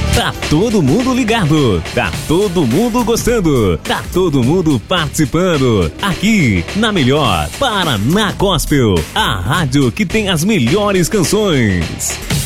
Tá todo mundo ligado, tá todo mundo gostando, tá todo mundo participando. Aqui, na melhor Paraná Gospel, a rádio que tem as melhores canções.